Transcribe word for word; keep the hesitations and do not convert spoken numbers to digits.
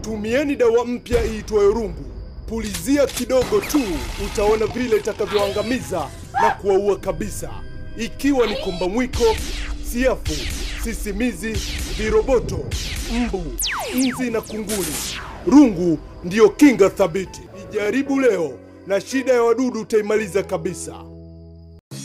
Tumieni dawa mpya iitwayo rungu. Pulizia kidogo tu, utaona vile itakavyoangamiza na kuwaua kabisa. Ikiwa ni komba mwiko, siafu, sisimizi, viroboto, mbu, nzi na kunguni. Rungu ndiyo kinga thabiti. Ijaribu leo na shida ya wadudu utaimaliza kabisa.